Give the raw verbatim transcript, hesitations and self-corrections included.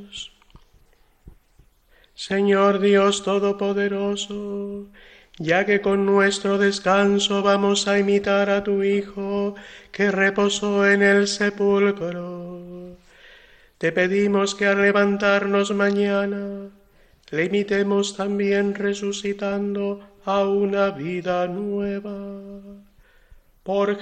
Señor Dios Todopoderoso, ya que con nuestro descanso vamos a imitar a tu Hijo, que reposó en el sepulcro, te pedimos que al levantarnos mañana, le imitemos también resucitando a una vida nueva. Por